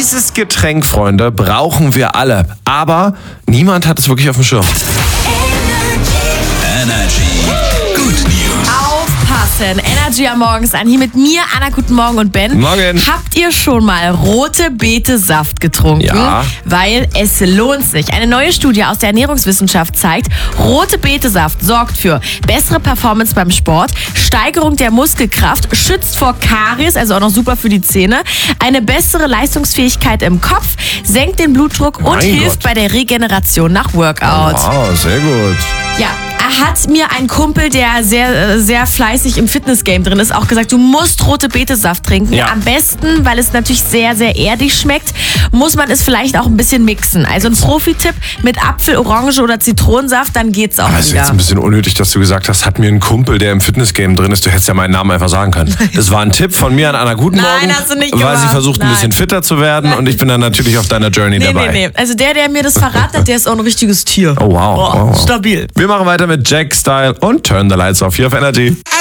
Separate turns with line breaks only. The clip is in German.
Dieses Getränk, Freunde, brauchen wir alle. Aber niemand hat es wirklich auf dem Schirm.
Energy. Good News.
Aufpassen. Energy am Morgens an. Hier mit mir, Anna, guten Morgen und Ben.
Morgen.
Habt ihr schon mal rote Beete-Saft getrunken?
Ja.
Weil es lohnt sich. Eine neue Studie aus der Ernährungswissenschaft zeigt, rote Beete-Saft sorgt für bessere Performance beim Sport, Steigerung der Muskelkraft, schützt vor Karies, also auch noch super für die Zähne, eine bessere Leistungsfähigkeit im Kopf, senkt den Blutdruck und
Mein
hilft
Gott.
bei der Regeneration nach Workout.
Wow, sehr gut.
Ja, hat mir ein Kumpel, der sehr fleißig im Fitnessgame drin ist, auch gesagt, du musst rote Beete-Saft trinken.
Ja.
Am besten, weil es natürlich sehr, sehr erdig schmeckt, muss man es vielleicht auch ein bisschen mixen. Also ein Profi-Tipp mit Apfel, Orange oder Zitronensaft, dann geht's auch
Das ist
wieder.
jetzt ein bisschen unnötig, dass du gesagt hast, hat mir ein Kumpel, der im Fitnessgame drin ist. Du hättest ja meinen Namen einfach sagen können. Das war ein Tipp von mir an Anna Guten Morgen.
Nein, hast du nicht
weil
gemacht.
sie versucht, ein bisschen
Nein.
fitter zu werden. Und ich bin dann natürlich auf deiner Journey dabei.
Nee. Also der mir das verraten hat, der ist auch ein richtiges Tier.
Oh, wow.
Stabil.
Wir machen weiter mit Jack Style und Turn the Lights Off hier auf Energy.